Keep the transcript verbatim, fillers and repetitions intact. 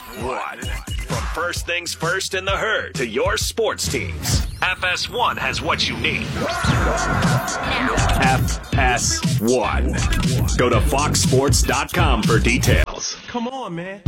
one. From first things first in the herd to your sports teams, F S one has what you need. F S one. Go to fox sports dot com for details. Come on, man.